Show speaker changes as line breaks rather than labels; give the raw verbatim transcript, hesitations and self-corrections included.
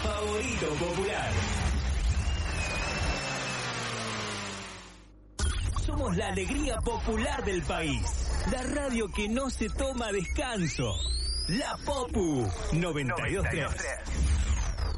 favorito popular. Somos la alegría popular del país. La radio que no se toma descanso. La Popu noventa y dos punto tres.